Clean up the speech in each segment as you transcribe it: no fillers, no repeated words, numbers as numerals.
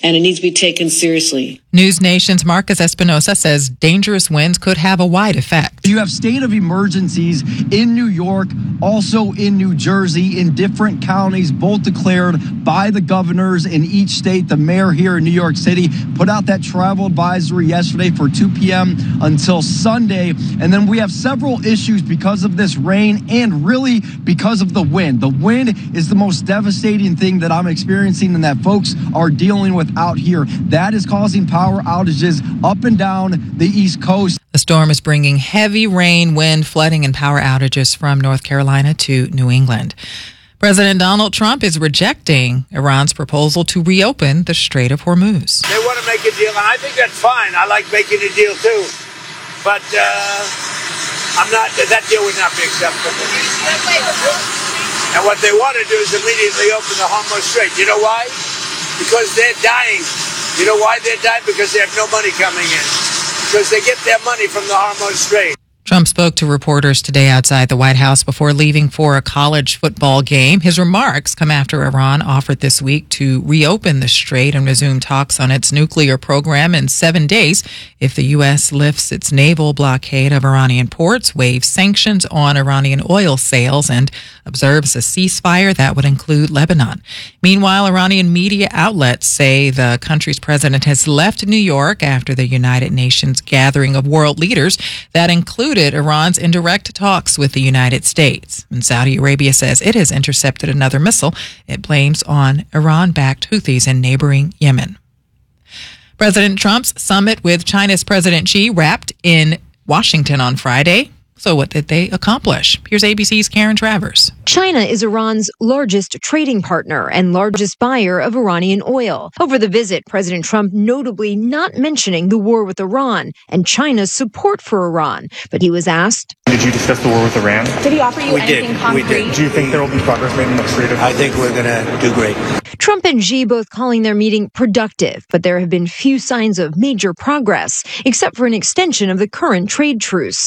and it needs to be taken seriously. News Nation's Marcus Espinosa says dangerous winds could have a wide effect. You have state of emergencies in New York, also in New Jersey, in different counties, both declared by the governors in each state. The mayor here in New York City put out that travel advisory yesterday for 2 p.m. until Sunday. And then we have several issues because of this rain and really because of the wind. The wind is the most devastating thing that I'm experiencing and that folks are dealing with out here. That is causing power outages up and down the East Coast. The storm is bringing heavy rain, wind, flooding, and power outages from North Carolina to New England. President Donald Trump is rejecting Iran's proposal to reopen the Strait of Hormuz. They want to make a deal, and I think that's fine. I like making a deal, too. But that deal would not be acceptable to me. And what they want to do is immediately open the Hormuz Strait. You know why? Because they're dying. You know why they're dying? Because they have no money coming in. Because they get their money from the Hormuz Strait. Trump spoke to reporters today outside the White House before leaving for a college football game. His remarks come after Iran offered this week to reopen the strait and resume talks on its nuclear program in 7 days if the U.S. lifts its naval blockade of Iranian ports, waives sanctions on Iranian oil sales, and observes a ceasefire that would include Lebanon. Meanwhile, Iranian media outlets say the country's president has left New York after the United Nations gathering of world leaders that included Iran's indirect talks with the United States. And Saudi Arabia says it has intercepted another missile it blames on Iran-backed Houthis in neighboring Yemen. President Trump's summit with China's President Xi wrapped in Washington on Friday. So what did they accomplish? Here's ABC's Karen Travers. China is Iran's largest trading partner and largest buyer of Iranian oil. Over the visit, President Trump notably not mentioning the war with Iran and China's support for Iran. But he was asked, did you discuss the war with Iran? Did he offer you anything concrete? We did. Do you think there will be progress made in the Strait of Hormuz? I think we're going to do great. Trump and Xi both calling their meeting productive, but there have been few signs of major progress, except for an extension of the current trade truce.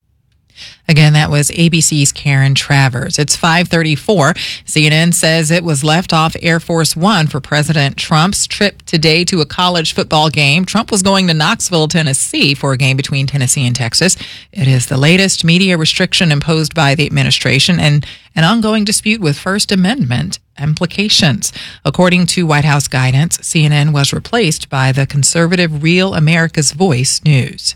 Again, that was ABC's Karen Travers. It's 5:34. CNN says it was left off Air Force One for President Trump's trip today to a college football game. Trump was going to Knoxville, Tennessee for a game between Tennessee and Texas. It is the latest media restriction imposed by the administration and an ongoing dispute with First Amendment implications. According to White House guidance, CNN was replaced by the conservative Real America's Voice News.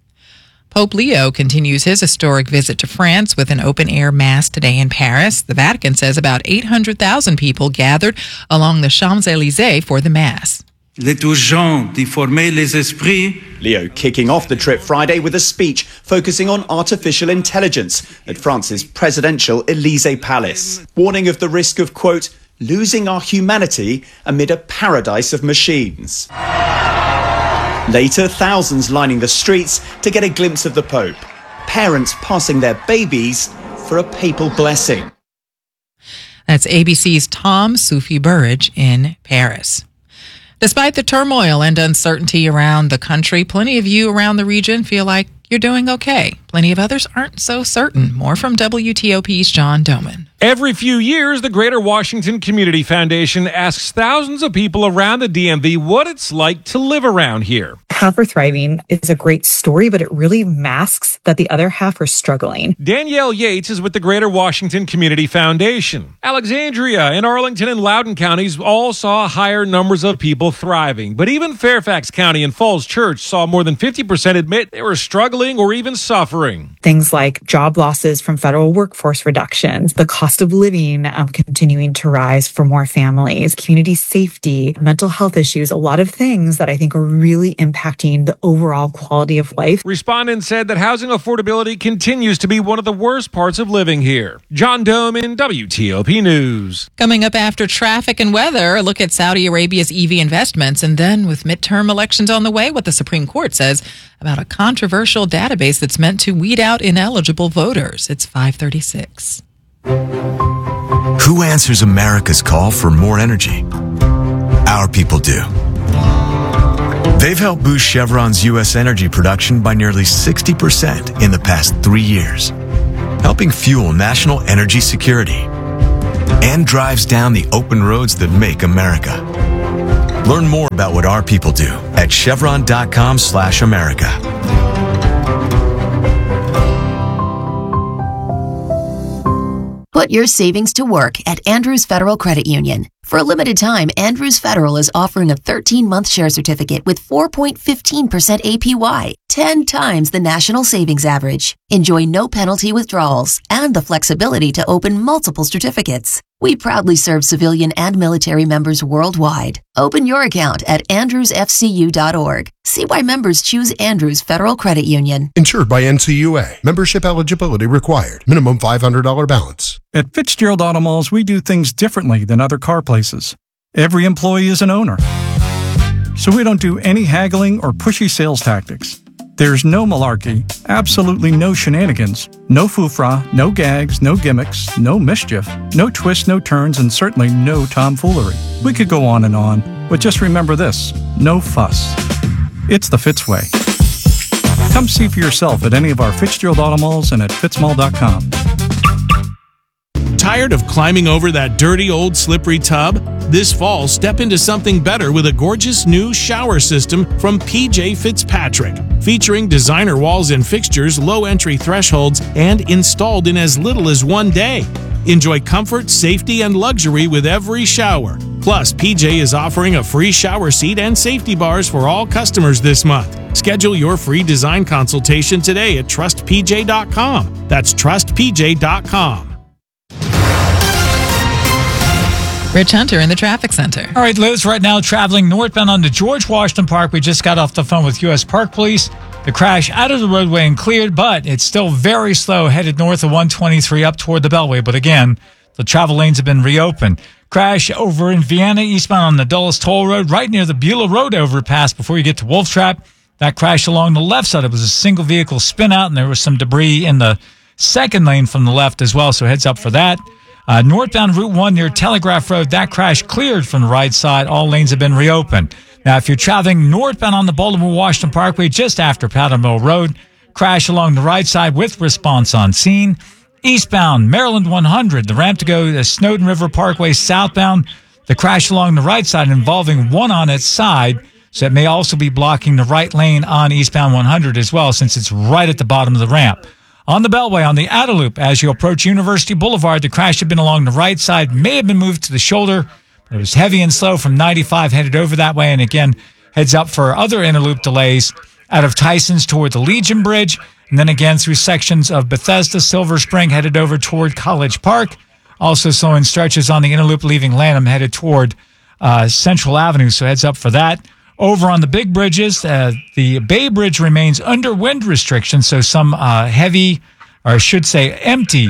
Pope Leo continues his historic visit to France with an open-air mass today in Paris. The Vatican says about 800,000 people gathered along the Champs-Élysées for the mass. Il est urgent d'y former les esprits. Leo kicking off the trip Friday with a speech focusing on artificial intelligence at France's presidential Élysée Palace, warning of the risk of, quote, losing our humanity amid a paradise of machines. Later, thousands lining the streets to get a glimpse of the Pope. Parents passing their babies for a papal blessing. That's ABC's Tom Sufi Burridge in Paris. Despite the turmoil and uncertainty around the country, plenty of you around the region feel like you're doing okay. Plenty of others aren't so certain. More from WTOP's John Doman. Every few years, the Greater Washington Community Foundation asks thousands of people around the DMV what it's like to live around here. Half are thriving is a great story, but it really masks that the other half are struggling. Danielle Yates is with the Greater Washington Community Foundation. Alexandria and Arlington and Loudoun counties all saw higher numbers of people thriving. But even Fairfax County and Falls Church saw more than 50% admit they were struggling or even suffering. Things like job losses from federal workforce reductions, the cost of living continuing to rise for more families, community safety, mental health issues, a lot of things that I think are really impacting the overall quality of life. Respondents said that housing affordability continues to be one of the worst parts of living here. John Doman, WTOP News. Coming up after traffic and weather, a look at Saudi Arabia's EV investments, and then with midterm elections on the way, what the Supreme Court says about a controversial database that's meant to weed out ineligible voters. It's 5:36. Who answers America's call for more energy? Our people do. They've helped boost Chevron's U.S. energy production by nearly 60% in the past 3 years, helping fuel national energy security and drives down the open roads that make America. Learn more about what our people do at chevron.com/America. Put your savings to work at Andrews Federal Credit Union. For a limited time, Andrews Federal is offering a 13-month share certificate with 4.15% APY, 10 times the national savings average. Enjoy no penalty withdrawals and the flexibility to open multiple certificates. We proudly serve civilian and military members worldwide. Open your account at andrewsfcu.org. See why members choose Andrews Federal Credit Union. Insured by NCUA. Membership eligibility required. Minimum $500 balance. At Fitzgerald Auto Malls, we do things differently than other car places. Every employee is an owner. So we don't do any haggling or pushy sales tactics. There's no malarkey, absolutely no shenanigans, no foofra, no gags, no gimmicks, no mischief, no twists, no turns, and certainly no tomfoolery. We could go on, but just remember this: no fuss. It's the Fitz way. Come see for yourself at any of our Fitzgerald Auto Malls and at fitzmall.com. Tired of climbing over that dirty old slippery tub? This fall, step into something better with a gorgeous new shower system from PJ Fitzpatrick. Featuring designer walls and fixtures, low entry thresholds, and installed in as little as 1 day. Enjoy comfort, safety, and luxury with every shower. Plus, PJ is offering a free shower seat and safety bars for all customers this month. Schedule your free design consultation today at trustpj.com. That's trustpj.com. Rich Hunter in the traffic center. All right, Liz, right now traveling northbound on the George Washington Park. We just got off the phone with U.S. Park Police. The crash out of the roadway and cleared, but it's still very slow headed north of 123 up toward the Beltway. But again, the travel lanes have been reopened. Crash over in Vienna, eastbound on the Dulles Toll Road, right near the Beulah Road overpass before you get to Wolf Trap. That crash along the left side, it was a single vehicle spin out, and there was some debris in the second lane from the left as well, so heads up for that. Northbound Route 1 near Telegraph Road, that crash cleared from the right side. All lanes have been reopened. Now, if you're traveling northbound on the Baltimore-Washington Parkway just after Powder Mill Road, crash along the right side with response on scene. Eastbound Maryland 100, the ramp to go to Snowden River Parkway southbound, the crash along the right side involving one on its side, so it may also be blocking the right lane on eastbound 100 as well, since it's right at the bottom of the ramp. On the Beltway, on the outer loop, as you approach University Boulevard, the crash had been along the right side, may have been moved to the shoulder. It was heavy and slow from 95 headed over that way. And again, heads up for other interloop delays out of Tyson's toward the Legion Bridge. And then again through sections of Bethesda, Silver Spring, headed over toward College Park. Also slowing stretches on the interloop leaving Lanham, headed toward Central Avenue. So heads up for that. Over on the big bridges, the Bay Bridge remains under wind restrictions, so some heavy, or I should say empty,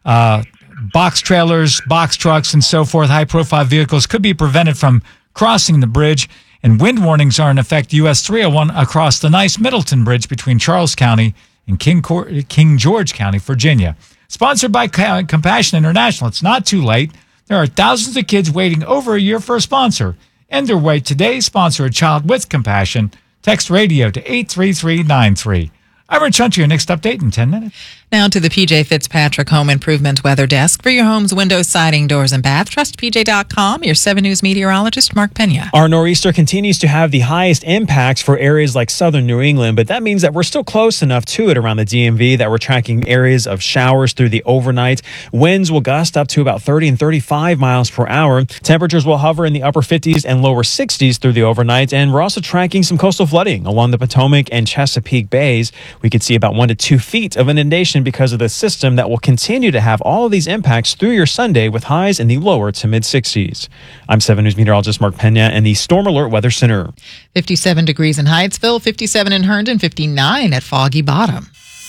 box trailers, box trucks, and so forth, high-profile vehicles could be prevented from crossing the bridge, and wind warnings are in effect US 301 across the nice Middleton Bridge between Charles County and King George County, Virginia. Sponsored by Compassion International. It's not too late. There are thousands of kids waiting over a year for a sponsor. End their wait today. Sponsor a child with compassion. Text radio to 83393. I'm Rich Hunter. Your next update in 10 minutes. Now to the PJ Fitzpatrick Home Improvement Weather Desk. For your home's windows, siding, doors, and bath, trustpj.com. Your 7 News meteorologist, Mark Pena. Our nor'easter continues to have the highest impacts for areas like southern New England, but that means that we're still close enough to it around the DMV that we're tracking areas of showers through the overnight. Winds will gust up to about 30 and 35 miles per hour. Temperatures will hover in the upper 50s and lower 60s through the overnight, and we're also tracking some coastal flooding along the Potomac and Chesapeake Bays. We could see about 1 to 2 feet of inundation because of the system that will continue to have all of these impacts through your Sunday with highs in the lower to mid 60s. I'm 7 News meteorologist Mark Pena in the Storm Alert Weather Center. 57 degrees in Hyattsville, 57 in Herndon, 59 at Foggy Bottom.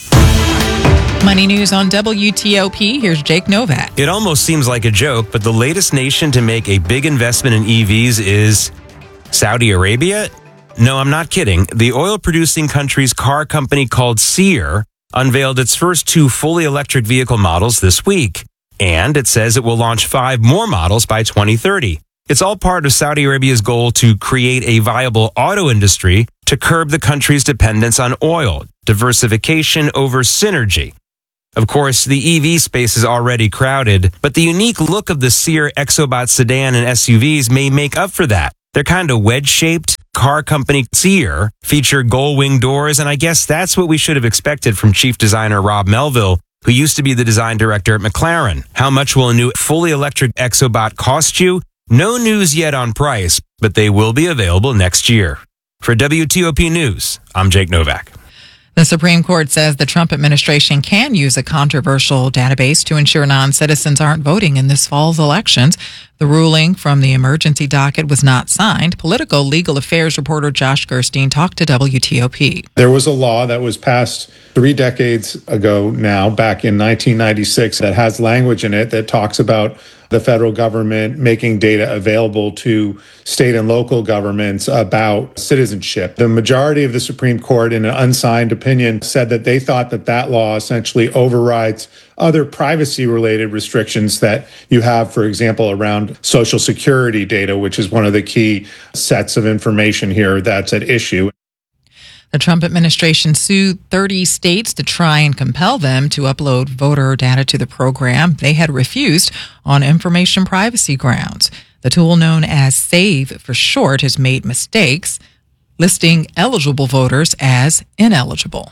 Money news on WTOP. Here's Jake Novak. It almost seems like a joke, but the latest nation to make a big investment in EVs is Saudi Arabia. No, I'm not kidding. The oil-producing country's car company called Seer unveiled its first 2 fully electric vehicle models this week. And it says it will launch 5 more models by 2030. It's all part of Saudi Arabia's goal to create a viable auto industry to curb the country's dependence on oil, diversification over synergy. Of course, the EV space is already crowded, but the unique look of the Seer Exobot sedan and SUVs may make up for that. They're kind of wedge-shaped. Car company Sear feature gull-wing doors, and I guess that's what we should have expected from chief designer Rob Melville, who used to be the design director at McLaren. How much will a new fully electric Exobot cost you? No news yet on price, but they will be available next year. For WTOP News, I'm Jake Novak. The Supreme Court says the Trump administration can use a controversial database to ensure non-citizens aren't voting in this fall's elections. The ruling from the emergency docket was not signed. Political legal affairs reporter Josh Gerstein talked to WTOP. There was a law that was passed 3 decades ago now, back in 1996, that has language in it that talks about the federal government making data available to state and local governments about citizenship. The majority of the Supreme Court, in an unsigned opinion, said that they thought that that law essentially overrides other privacy-related restrictions that you have, for example, around Social Security data, which is one of the key sets of information here that's at issue. The Trump administration sued 30 states to try and compel them to upload voter data to the program. They had refused on information privacy grounds. The tool, known as SAVE for short, has made mistakes, listing eligible voters as ineligible.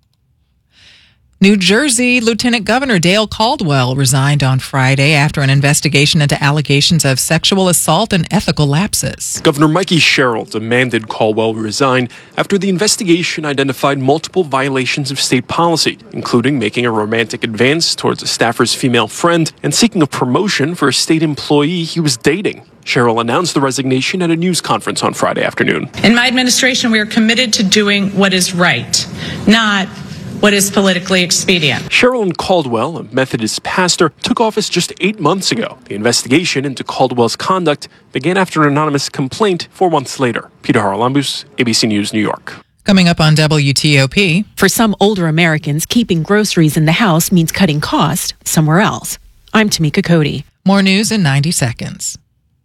New Jersey Lieutenant Governor Dale Caldwell resigned on Friday after an investigation into allegations of sexual assault and ethical lapses. Governor Mikey Sherrill demanded Caldwell resign after the investigation identified multiple violations of state policy, including making a romantic advance towards a staffer's female friend and seeking a promotion for a state employee he was dating. Sherrill announced the resignation at a news conference on Friday afternoon. In my administration, we are committed to doing what is right, not what is politically expedient. Sherrill and Caldwell, a Methodist pastor, took office just 8 months ago. The investigation into Caldwell's conduct began after an anonymous complaint 4 months later. Peter Haralambous, ABC News, New York. Coming up on WTOP. For some older Americans, keeping groceries in the house means cutting costs somewhere else. I'm Tamika Cody. More news in 90 seconds.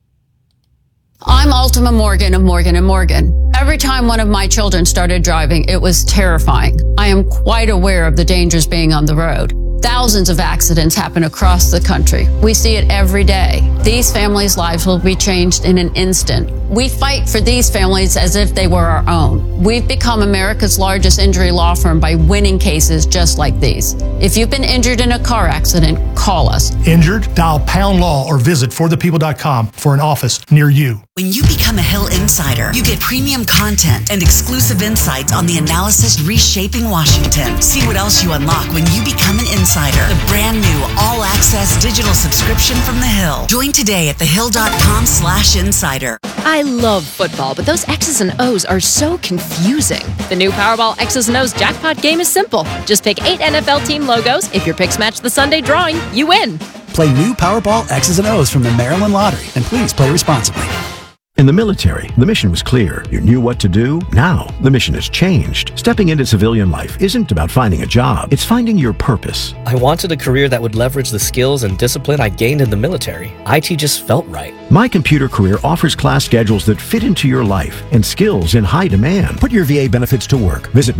I'm Ultima Morgan of Morgan & Morgan. Every time one of my children started driving, it was terrifying. I am quite aware of the dangers being on the road. Thousands of accidents happen across the country. We see it every day. These families' lives will be changed in an instant. We fight for these families as if they were our own. We've become America's largest injury law firm by winning cases just like these. If you've been injured in a car accident, call us. Injured? Dial #law or visit forthepeople.com for an office near you. When you become a Hill Insider, you get premium content and exclusive insights on the analysis reshaping Washington. See what else you unlock when you become an insider. The brand new all-access digital subscription from The Hill. Join today at thehill.com/insider. I love football, but those X's and O's are so confusing. The new Powerball X's and O's jackpot game is simple. Just pick 8 NFL team logos. If your picks match the Sunday drawing, you win. Play new Powerball X's and O's from the Maryland Lottery, and please play responsibly. In the military, the mission was clear. You knew what to do. Now, the mission has changed. Stepping into civilian life isn't about finding a job. It's finding your purpose. I wanted a career that would leverage the skills and discipline I gained in the military. IT just felt right. My Computer Career offers class schedules that fit into your life and skills in high demand. Put your VA benefits to work. Visit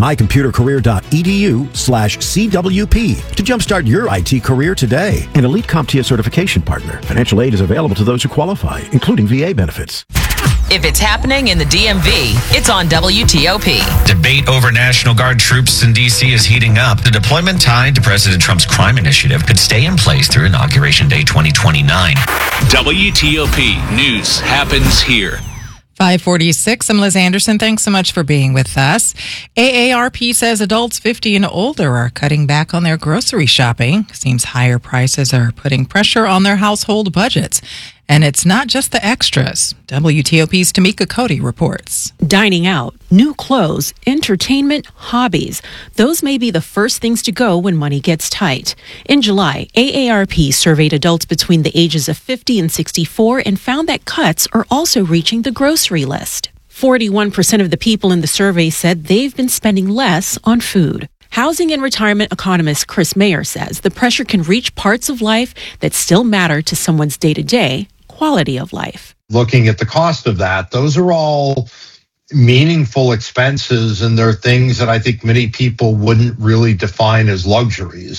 mycomputercareer.edu/CWP to jumpstart your IT career today. An elite CompTIA certification partner. Financial aid is available to those who qualify, including VA benefits. If it's happening in the DMV, it's on WTOP. Debate over National Guard troops in D.C. is heating up. The deployment tied to President Trump's crime initiative could stay in place through Inauguration Day 2029. WTOP News happens here. 546. I'm Liz Anderson. Thanks so much for being with us. AARP says adults 50 and older are cutting back on their grocery shopping. Seems higher prices are putting pressure on their household budgets. And it's not just the extras. WTOP's Tamika Cody reports. Dining out, new clothes, entertainment, hobbies. Those may be the first things to go when money gets tight. In July, AARP surveyed adults between the ages of 50 and 64 and found that cuts are also reaching the grocery list. 41% of the people in the survey said they've been spending less on food. Housing and retirement economist Chris Mayer says the pressure can reach parts of life that still matter to someone's day-to-day quality of life. Looking at the cost of that, those are all meaningful expenses, and they're things that I think many people wouldn't really define as luxuries.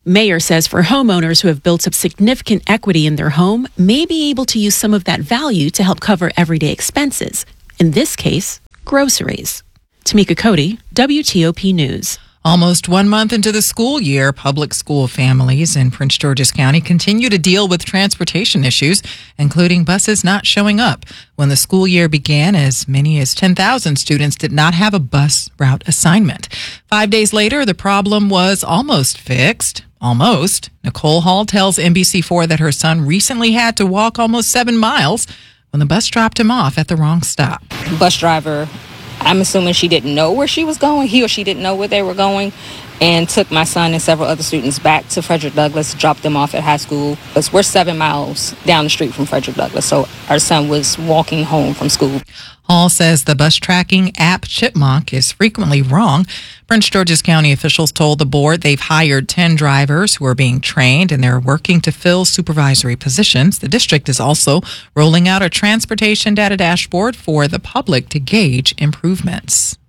Mayor says for homeowners who have built up significant equity in their home may be able to use some of that value to help cover everyday expenses. In this case, groceries. Tamika Cody, WTOP News. Almost 1 month into the school year, public school families in Prince George's County continue to deal with transportation issues, including buses not showing up. When the school year began, as many as 10,000 students did not have a bus route assignment. 5 days later, the problem was almost fixed. Almost. Nicole Hall tells NBC4 that her son recently had to walk almost 7 miles when the bus dropped him off at the wrong stop. Bus driver, I'm assuming she didn't know where she was going. He or she didn't know where they were going, and took my son and several other students back to Frederick Douglass, dropped them off at high school. Because we're 7 miles down the street from Frederick Douglass, so our son was walking home from school. Hall says the bus tracking app Chipmunk is frequently wrong. Prince George's County officials told the board they've hired 10 drivers who are being trained, and they're working to fill supervisory positions. The district is also rolling out a transportation data dashboard for the public to gauge improvements.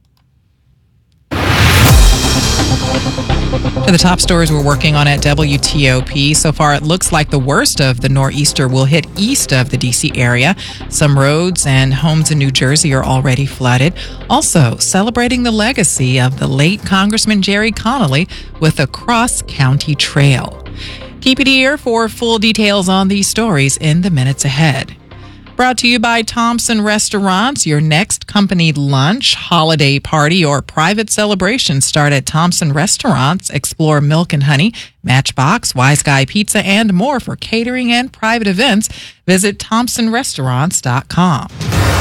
To the top stories we're working on at WTOP. So far, it looks like the worst of the nor'easter will hit east of the D.C. area. Some roads and homes in New Jersey are already flooded. Also, celebrating the legacy of the late Congressman Jerry Connolly with a cross-county trail. Keep it here for full details on these stories in the minutes ahead. Brought to you by Thompson Restaurants. Your next company lunch, holiday party, or private celebration start at Thompson Restaurants. Explore Milk and Honey, Matchbox, Wise Guy Pizza, and more for catering and private events. Visit ThompsonRestaurants.com.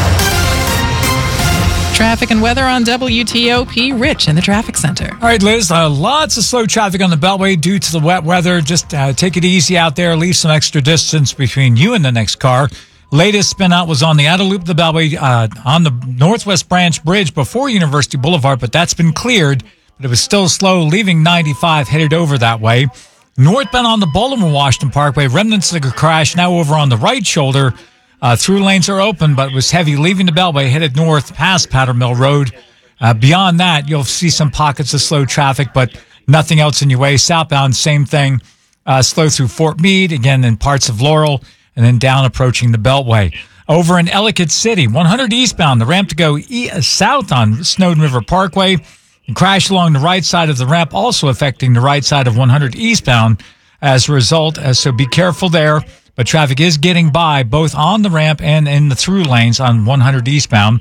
Traffic and weather on WTOP. Rich in the traffic center. All right, Liz, lots of slow traffic on the Beltway due to the wet weather. Just take it easy out there. Leave some extra distance between you and the next car. Latest spin out was on the outer loop of the Beltway on the Northwest Branch Bridge before University Boulevard, but that's been cleared. But it was still slow, leaving 95 headed over that way. Northbound on the Baltimore-Washington Parkway, remnants of a crash now over on the right shoulder. Through lanes are open, but was heavy leaving the Beltway, headed north past Powder Mill Road. Beyond that, you'll see some pockets of slow traffic, but nothing else in your way. Southbound, same thing. Slow through Fort Meade, again in parts of Laurel, and then down approaching the Beltway. Over in Ellicott City, 100 eastbound, the ramp to go south on Snowden River Parkway. And crash along the right side of the ramp, also affecting the right side of 100 eastbound as a result. So be careful there. But traffic is getting by both on the ramp and in the through lanes on 100 eastbound.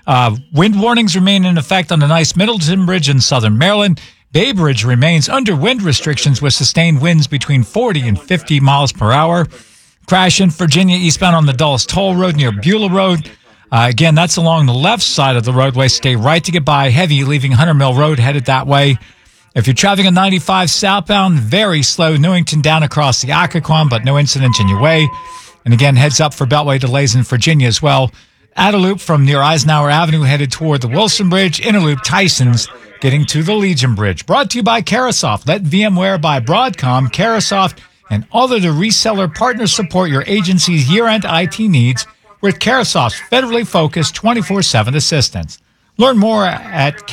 Wind warnings remain in effect on the Nice Middleton Bridge in southern Maryland. Bay Bridge remains under wind restrictions with sustained winds between 40 and 50 miles per hour. Crash in Virginia eastbound on the Dulles Toll Road near Beulah Road. Again, that's along the left side of the roadway. Stay right to get by. Heavy leaving Hunter Mill Road headed that way. If you're traveling on 95 southbound, very slow. Newington down across the Occoquan, but no incident in your way. And again, heads up for Beltway delays in Virginia as well. Outer loop from near Eisenhower Avenue headed toward the Wilson Bridge. Inner loop Tyson's getting to the Legion Bridge. Brought to you by Carasoft. Let VMware by Broadcom, Carasoft, and all of the reseller partners support your agency's year-end IT needs with Carasoft's federally focused 24/7 assistance. Learn more at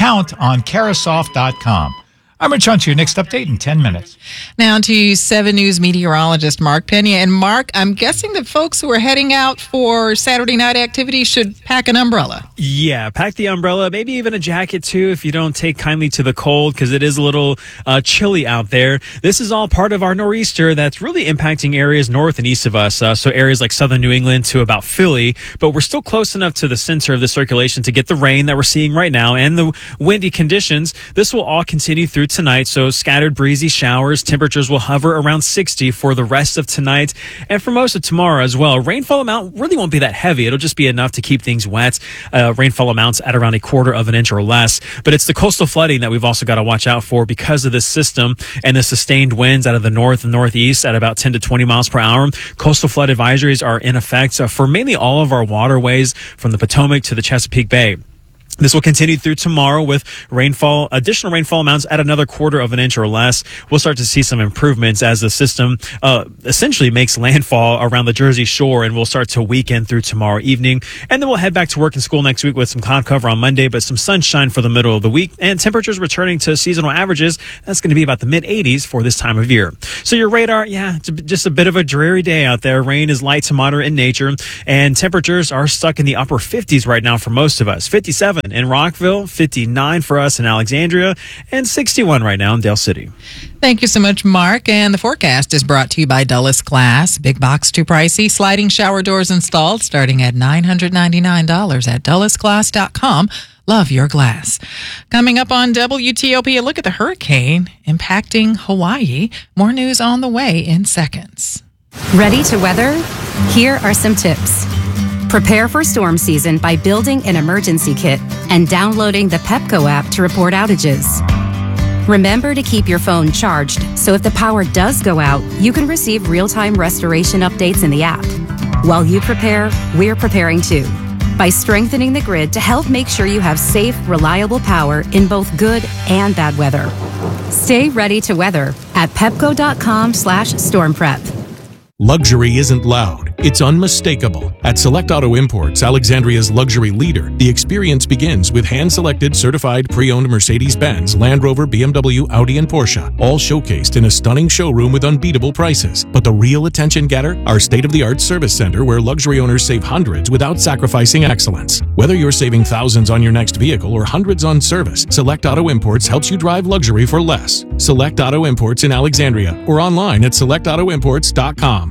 countonCarasoft.com. I'm Rich Hunt, your next update in 10 minutes. Now to 7 News meteorologist Mark Pena. And Mark, I'm guessing that folks who are heading out for Saturday night activities should pack an umbrella. Yeah, pack the umbrella, maybe even a jacket too if you don't take kindly to the cold because it is a little chilly out there. This is all part of our nor'easter that's really impacting areas north and east of us, so areas like southern New England to about Philly, but we're still close enough to the center of the circulation to get the rain that we're seeing right now and the windy conditions. This will all continue through tonight, so scattered breezy showers. Temperatures will hover around 60 for the rest of tonight and for most of tomorrow as well. Rainfall amount really won't be that heavy. It'll just be enough to keep things wet. Rainfall amounts at around 1/4 of an inch or less. But it's the coastal flooding that we've also got to watch out for because of this system and the sustained winds out of the north and northeast at about 10 to 20 miles per hour. Coastal flood advisories are in effect for mainly all of our waterways from the Potomac to the Chesapeake Bay. This will continue through tomorrow with additional rainfall amounts at another 1/4 of an inch or less. We'll start to see some improvements as the system essentially makes landfall around the Jersey Shore, and we'll start to weaken through tomorrow evening. And then we'll head back to work and school next week with some cloud cover on Monday, but some sunshine for the middle of the week, and temperatures returning to seasonal averages. That's going to be about the mid-80s for this time of year. So your radar, it's just a bit of a dreary day out there. Rain is light to moderate in nature, and temperatures are stuck in the upper 50s right now for most of us. 57 in Rockville, 59 for us in Alexandria, and 61 right now in Dale City. Thank you so much, Mark. And the forecast is brought to you by Dulles Glass. Big box too pricey. Sliding shower doors installed starting at $999 at DullesGlass.com. Love your glass. Coming up on WTOP, a look at the hurricane impacting Hawaii. More news on the way in seconds. Ready to weather? Here are some tips. Prepare for storm season by building an emergency kit and downloading the Pepco app to report outages. Remember to keep your phone charged, so if the power does go out, you can receive real-time restoration updates in the app. While you prepare, we're preparing too, by strengthening the grid to help make sure you have safe, reliable power in both good and bad weather. Stay ready to weather at pepco.com/stormprep. Luxury isn't loud, it's unmistakable. At Select Auto Imports, Alexandria's luxury leader, the experience begins with hand-selected, certified, pre-owned Mercedes-Benz, Land Rover, BMW, Audi, and Porsche, all showcased in a stunning showroom with unbeatable prices. But the real attention getter? Our state-of-the-art service center where luxury owners save hundreds without sacrificing excellence. Whether you're saving thousands on your next vehicle or hundreds on service, Select Auto Imports helps you drive luxury for less. Select Auto Imports in Alexandria or online at selectautoimports.com.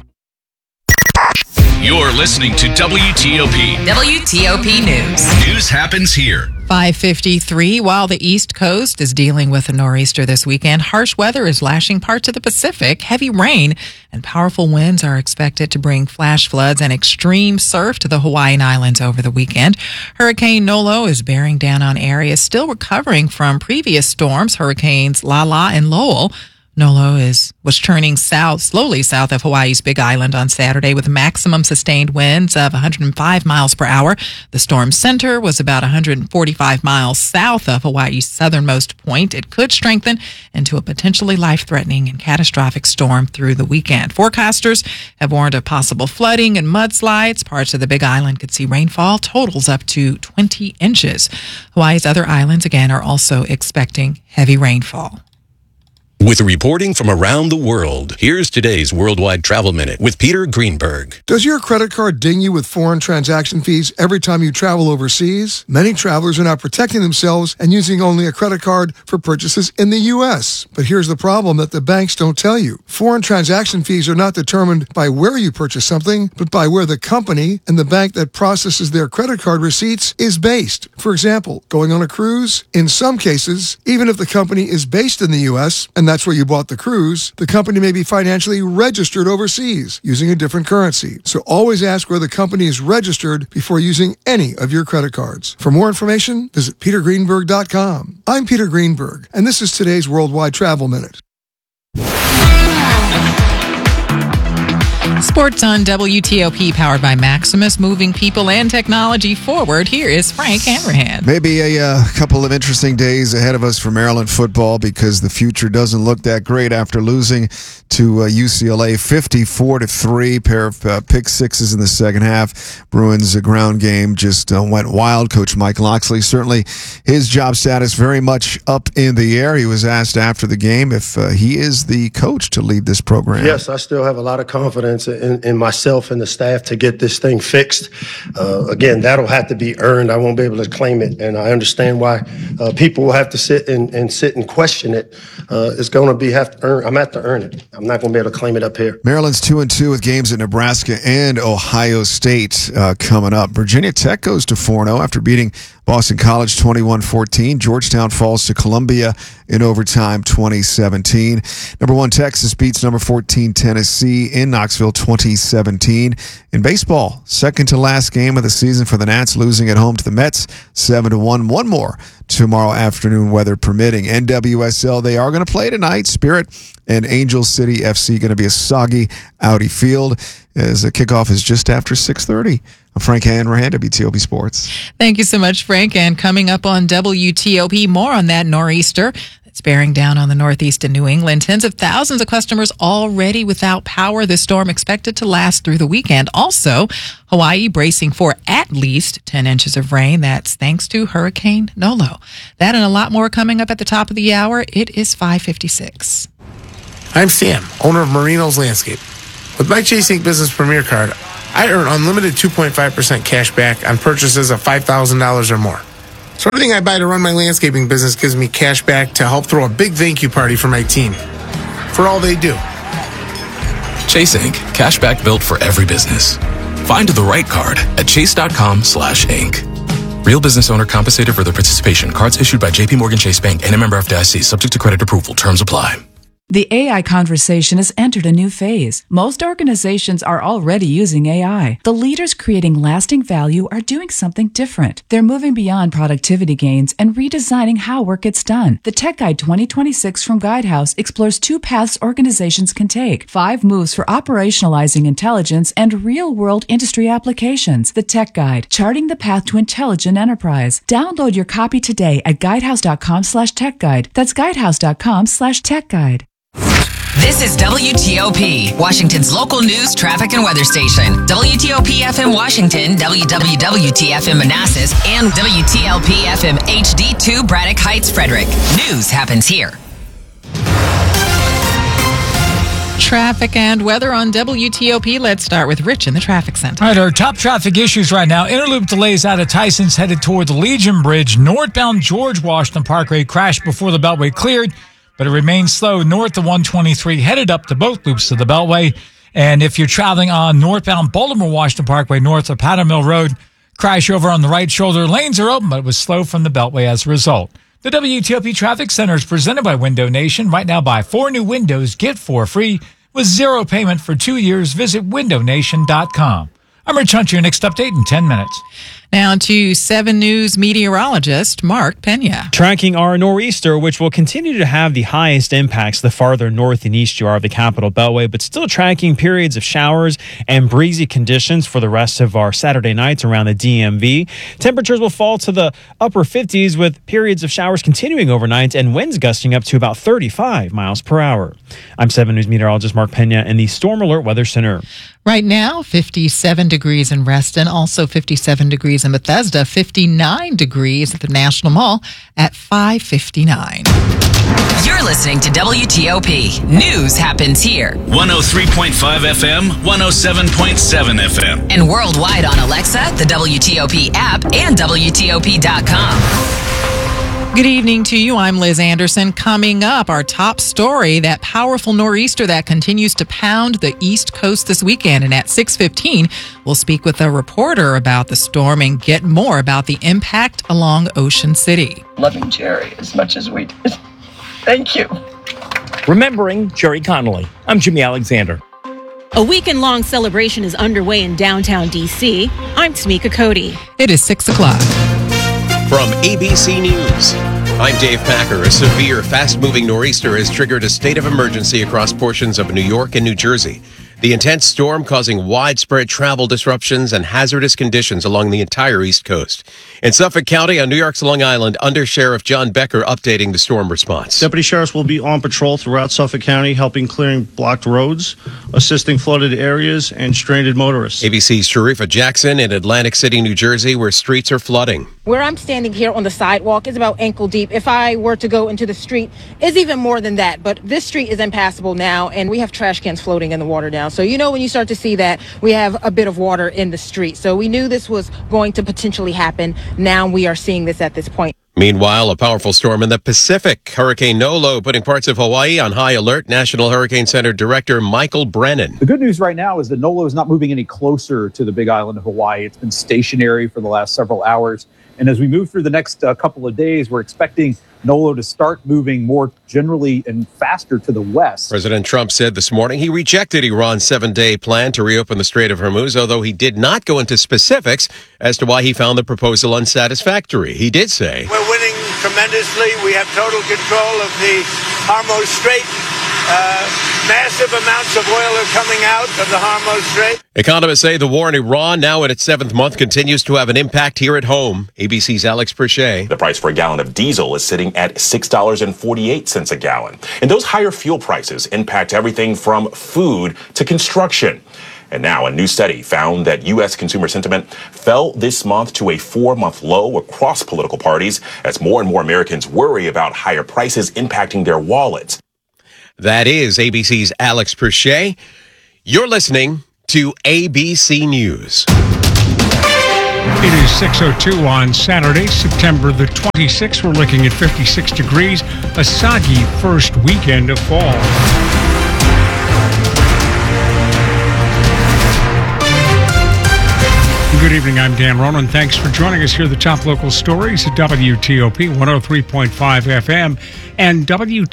You're listening to WTOP. WTOP News. News happens here. 5:53. While the East Coast is dealing with a nor'easter this weekend, harsh weather is lashing parts of the Pacific. Heavy rain and powerful winds are expected to bring flash floods and extreme surf to the Hawaiian Islands over the weekend. Hurricane Nolo is bearing down on areas still recovering from previous storms, Hurricanes Lala and Lowell. Nolo was turning slowly south of Hawaii's Big Island on Saturday with maximum sustained winds of 105 miles per hour. The storm center was about 145 miles south of Hawaii's southernmost point. It could strengthen into a potentially life-threatening and catastrophic storm through the weekend. Forecasters have warned of possible flooding and mudslides. Parts of the Big Island could see rainfall totals up to 20 inches. Hawaii's other islands, again, are also expecting heavy rainfall. With reporting from around the world, here's today's Worldwide Travel Minute with Peter Greenberg. Does your credit card ding you with foreign transaction fees every time you travel overseas? Many travelers are now protecting themselves and using only a credit card for purchases in the U.S. But here's the problem that the banks don't tell you. Foreign transaction fees are not determined by where you purchase something, but by where the company and the bank that processes their credit card receipts is based. For example, going on a cruise, in some cases, even if the company is based in the U.S., and that's where you bought the cruise, the company may be financially registered overseas using a different currency. So always ask where the company is registered before using any of your credit cards. For more information, visit petergreenberg.com. I'm Peter Greenberg, and this is today's Worldwide Travel Minute. Sports on WTOP, powered by Maximus, moving people and technology forward. Here is Frank Hanrahan. Maybe a couple of interesting days ahead of us for Maryland football because the future doesn't look that great after losing to UCLA 54-3. Pair of pick sixes in the second half. Bruins' ground game just went wild. Coach Mike Locksley, certainly his job status very much up in the air. He was asked after the game if he is the coach to lead this program. Yes, I still have a lot of confidence in myself and the staff to get this thing fixed. Again, that'll have to be earned. I won't be able to claim it, and I understand why people will have to sit and question it. It's going to have to earn. I'm going to have to earn it. I'm not going to be able to claim it up here. Maryland's 2-2 with games at Nebraska and Ohio State coming up. Virginia Tech goes to 4-0 after beating Boston College 21-14. Georgetown falls to Columbia in overtime 2017. Number 1 Texas beats number 14 Tennessee in Knoxville 2017. In baseball, second to last game of the season for the Nats, losing at home to the Mets 7-1. One more tomorrow afternoon, weather permitting. NWSL, they are going to play tonight. Spirit and Angel City FC going to be a soggy Audi Field as the kickoff is just after 6:30. I'm Frank Hanrahan, WTOP Sports. Thank you so much, Frank. And coming up on WTOP, more on that nor'easter. It's bearing down on the northeast of New England. Tens of thousands of customers already without power. This storm expected to last through the weekend. Also, Hawaii bracing for at least 10 inches of rain. That's thanks to Hurricane Nolo. That and a lot more coming up at the top of the hour. It is 5:56. I'm Sam, owner of Marino's Landscape. With my Chase Ink Business Premier Card, I earn unlimited 2.5% cash back on purchases of $5,000 or more. So everything I buy to run my landscaping business gives me cash back to help throw a big thank you party for my team for all they do. Chase Ink. Cashback built for every business. Find the right card at chase.com/ink. Real business owner compensated for their participation. Cards issued by JP Morgan Chase Bank and a member FDIC. Subject to credit approval. Terms apply. The AI conversation has entered a new phase. Most organizations are already using AI. The leaders creating lasting value are doing something different. They're moving beyond productivity gains and redesigning how work gets done. The Tech Guide 2026 from Guidehouse explores 2 paths organizations can take, 5 moves for operationalizing intelligence and real-world industry applications. The Tech Guide, charting the path to intelligent enterprise. Download your copy today at guidehouse.com/techguide. That's guidehouse.com/techguide. This is WTOP, Washington's local news, traffic, and weather station. WTOP FM Washington, WWWT-FM Manassas, and WTLP FM HD2 Braddock Heights, Frederick. News happens here. Traffic and weather on WTOP. Let's start with Rich in the traffic center. All right, our top traffic issues right now. Interloop delays out of Tyson's headed toward the Legion Bridge. Northbound George Washington Parkway crashed before the Beltway cleared, but it remains slow north of 123, headed up to both loops of the Beltway. And if you're traveling on northbound Baltimore Washington Parkway north of Powder Mill Road, crash over on the right shoulder. Lanes are open, but it was slow from the Beltway as a result. The WTOP Traffic Center is presented by Window Nation. Right now, buy 4 new windows, get 4 free with 0 payment for 2 years. Visit windownation.com. I'm Rich Hunter. Your next update in 10 minutes. Now to 7 News meteorologist Mark Pena. Tracking our nor'easter, which will continue to have the highest impacts the farther north and east you are of the Capital Beltway, but still tracking periods of showers and breezy conditions for the rest of our Saturday nights around the DMV. Temperatures will fall to the upper 50s with periods of showers continuing overnight and winds gusting up to about 35 miles per hour. I'm 7 News meteorologist Mark Pena in the Storm Alert Weather Center. Right now, 57 degrees in Reston, also 57 degrees in Bethesda, 59 degrees at the National Mall at 5:59. You're listening to WTOP. News happens here. 103.5 FM, 107.7 FM. And worldwide on Alexa, the WTOP app, and WTOP.com. Good evening to you. I'm Liz Anderson. Coming up, our top story, that powerful nor'easter that continues to pound the East Coast this weekend. And at 6:15, we'll speak with a reporter about the storm and get more about the impact along Ocean City. Loving Jerry as much as we did. Thank you. Remembering Jerry Connolly. I'm Jimmy Alexander. A weekend-long celebration is underway in downtown D.C. I'm Tamika Cody. It is 6 o'clock. From ABC News, I'm Dave Packer. A severe, fast-moving nor'easter has triggered a state of emergency across portions of New York and New Jersey. The intense storm causing widespread travel disruptions and hazardous conditions along the entire East Coast. In Suffolk County on New York's Long Island, Under Sheriff John Becker updating the storm response. Deputy sheriffs will be on patrol throughout Suffolk County, helping clearing blocked roads, assisting flooded areas, and stranded motorists. ABC's Sharifa Jackson in Atlantic City, New Jersey, where streets are flooding. Where I'm standing here on the sidewalk is about ankle deep. If I were to go into the street, it's even more than that. But this street is impassable now, and we have trash cans floating in the water now. So, when you start to see that, we have a bit of water in the street. So we knew this was going to potentially happen. Now we are seeing this at this point. Meanwhile, a powerful storm in the Pacific. Hurricane Nolo putting parts of Hawaii on high alert. National Hurricane Center Director Michael Brennan. The good news right now is that Nolo is not moving any closer to the big island of Hawaii. It's been stationary for the last several hours. And as we move through the next couple of days, we're expecting Nolo to start moving more generally and faster to the west. President Trump said this morning he rejected Iran's 7-day plan to reopen the Strait of Hormuz, although he did not go into specifics as to why he found the proposal unsatisfactory. He did say, "We're winning tremendously. We have total control of the Hormuz Strait. Massive amounts of oil are coming out of the Hormuz Strait. Economists say the war in Iran, now in its 7th month, continues to have an impact here at home. ABC's Alex Perche. The price for a gallon of diesel is sitting at $6.48 a gallon. And those higher fuel prices impact everything from food to construction. And now a new study found that U.S. consumer sentiment fell this month to a 4-month low across political parties as more and more Americans worry about higher prices impacting their wallets. That is ABC's Alex Perche. You're listening to ABC News. It is 6:02 on Saturday, September the 26th. We're looking at 56 degrees, a soggy first weekend of fall. Good evening, I'm Dan Ronan. Thanks for joining us here. The top local stories at WTOP 103.5 FM and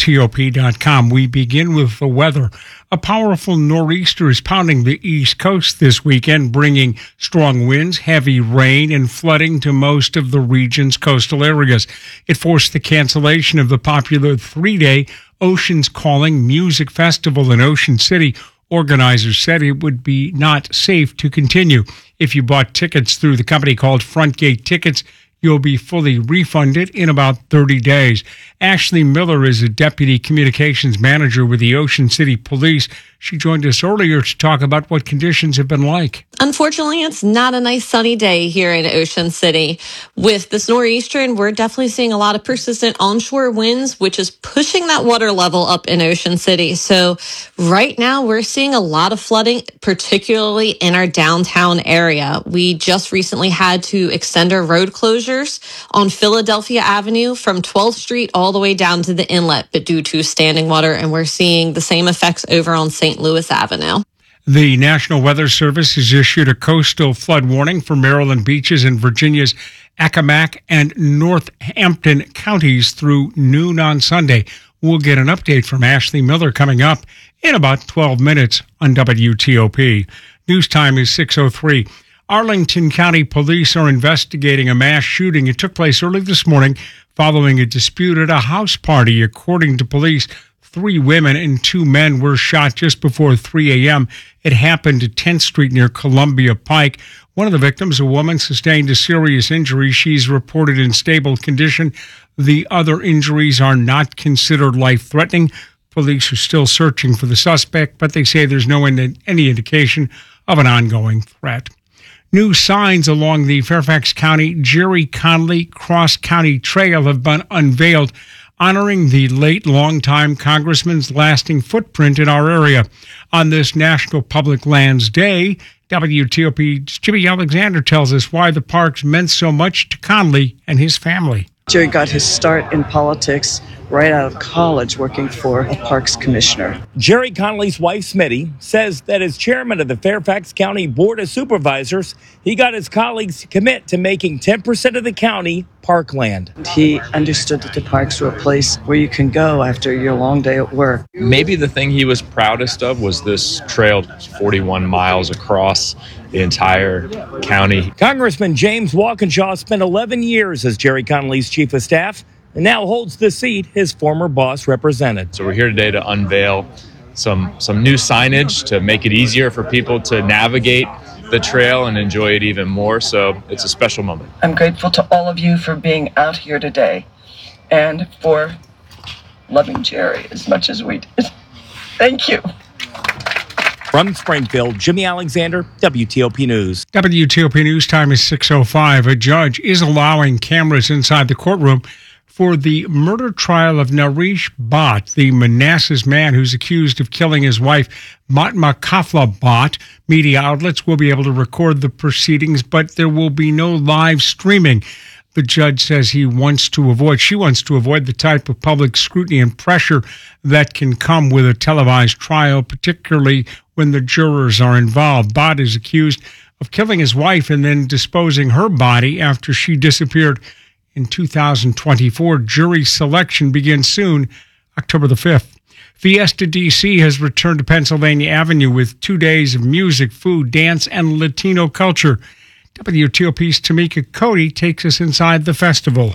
WTOP.com. We begin with the weather. A powerful nor'easter is pounding the East Coast this weekend, bringing strong winds, heavy rain, and flooding to most of the region's coastal areas. It forced the cancellation of the popular 3-day Oceans Calling Music Festival in Ocean City. Organizers said it would be not safe to continue. If you bought tickets through the company called Frontgate Tickets, you'll be fully refunded in about 30 days. Ashley Miller is a deputy communications manager with the Ocean City Police. She joined us earlier to talk about what conditions have been like. Unfortunately, it's not a nice sunny day here in Ocean City. With this nor'easter, we're definitely seeing a lot of persistent onshore winds, which is pushing that water level up in Ocean City. So right now, we're seeing a lot of flooding, particularly in our downtown area. We just recently had to extend our road closures on Philadelphia Avenue from 12th Street all the way down to the inlet, but due to standing water, and we're seeing the same effects over on St. Louis Avenue. The National Weather Service has issued a coastal flood warning for Maryland beaches in Virginia's Accomack and Northampton counties through noon on Sunday. We'll get an update from Ashley Miller coming up in about 12 minutes on WTOP. News time is 6:03. Arlington County Police are investigating a mass shooting. It took place early this morning following a dispute at a house party. According to police, 3 women and 2 men were shot just before 3 a.m. It happened at 10th Street near Columbia Pike. One of the victims, a woman, sustained a serious injury. She's reported in stable condition. The other injuries are not considered life-threatening. Police are still searching for the suspect, but they say there's no any indication of an ongoing threat. New signs along the Fairfax County Jerry Connolly Cross-County Trail have been unveiled, honoring the late longtime congressman's lasting footprint in our area. On this National Public Lands Day, WTOP's Jimmy Alexander tells us why the parks meant so much to Connolly and his family. Jerry got his start in politics right out of college working for a parks commissioner. Jerry Connolly's wife, Smitty, says that as chairman of the Fairfax County Board of Supervisors, he got his colleagues to commit to making 10% of the county parkland. He understood that the parks were a place where you can go after your long day at work. Maybe the thing he was proudest of was this trail 41 miles across the entire county. Congressman James Walkinshaw spent 11 years as Jerry Connolly's chief of staff and now holds the seat his former boss represented. So we're here today to unveil some new signage to make it easier for people to navigate the trail and enjoy it even more. So it's a special moment. I'm grateful to all of you for being out here today and for loving Jerry as much as we did. Thank you. From Springfield, Jimmy Alexander, WTOP News. WTOP News time is 6:05. A judge is allowing cameras inside the courtroom for the murder trial of Naresh Bhatt, the Manassas man who's accused of killing his wife, Matma Kafla Bhatt. Media outlets will be able to record the proceedings, but there will be no live streaming. The judge says she wants to avoid the type of public scrutiny and pressure that can come with a televised trial, particularly when the jurors are involved. Bhatt is accused of killing his wife and then disposing her body after she disappeared in 2024. Jury selection begins soon, October the 5th. Fiesta DC has returned to Pennsylvania Avenue with 2 days of music, food, dance, and Latino culture. WTOP's Tamika Cody takes us inside the festival.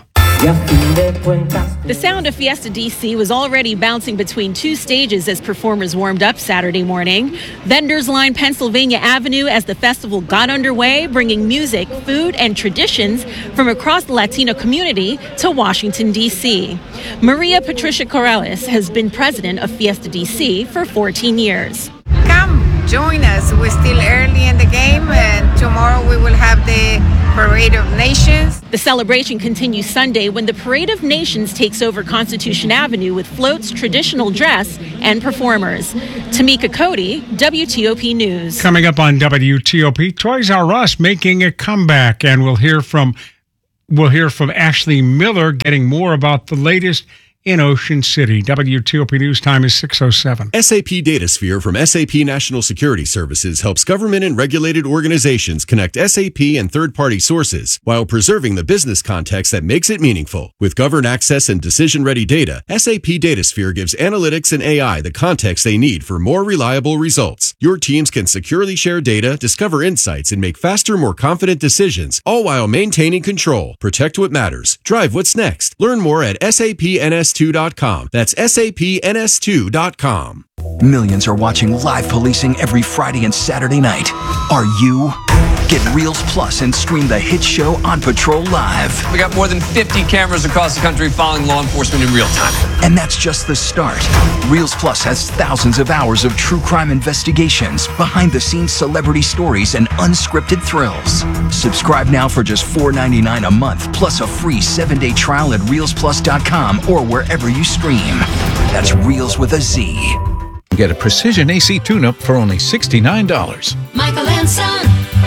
The sound of Fiesta DC was already bouncing between two stages as performers warmed up Saturday morning. Vendors lined Pennsylvania Avenue as the festival got underway, bringing music, food, and traditions from across the Latino community to Washington, D.C. Maria Patricia Corrales has been president of Fiesta DC for 14 years. Come join us. We're still early in the game, and tomorrow we will have the Parade of Nations. The celebration continues Sunday when the Parade of Nations takes over Constitution Avenue with floats, traditional dress, and performers. Tamika Cody, WTOP News. Coming up on WTOP, Toys R Us making a comeback, and we'll hear from Ashley Miller getting more about the latest in Ocean City. WTOP News time is 6:07. SAP DataSphere from SAP National Security Services helps government and regulated organizations connect SAP and third-party sources while preserving the business context that makes it meaningful. With governed access and decision-ready data, SAP DataSphere gives analytics and AI the context they need for more reliable results. Your teams can securely share data, discover insights, and make faster, more confident decisions, all while maintaining control. Protect what matters. Drive what's next. Learn more at sapns2.com. That's sapns2.com. Millions are watching live policing every Friday and Saturday night. Are you? Get Reels Plus and stream the hit show On Patrol live. We got more than 50 cameras across the country following law enforcement in real time. And that's just the start. Reels Plus has thousands of hours of true crime investigations, behind-the-scenes celebrity stories, and unscripted thrills. Subscribe now for just $4.99 a month, plus a free 7-day trial at ReelsPlus.com or wherever you stream. That's Reels with a Z. Get a precision AC tune-up for only $69. Michael and Son.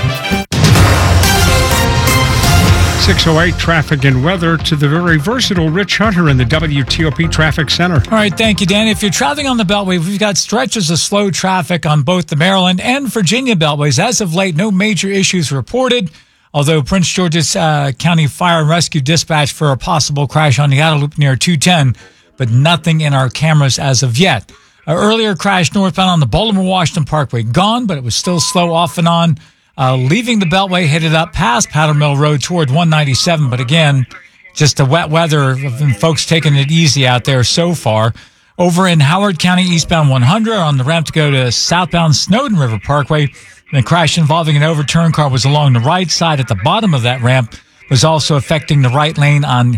6:08 traffic and weather to the very versatile Rich Hunter in the WTOP Traffic Center. All right, thank you, Dan. If you're traveling on the Beltway, we've got stretches of slow traffic on both the Maryland and Virginia Beltways. As of late, no major issues reported, although Prince George's County Fire and Rescue dispatched for a possible crash on the outer loop near 210, but nothing in our cameras as of yet. Earlier crash northbound on the Baltimore-Washington Parkway. Gone, but it was still slow off and on. Leaving the Beltway, headed up past Powder Mill Road toward 197. But again, just the wet weather and folks taking it easy out there so far. Over in Howard County, eastbound 100 on the ramp to go to southbound Snowden River Parkway. The crash involving an overturned car was along the right side at the bottom of that ramp. Was also affecting the right lane on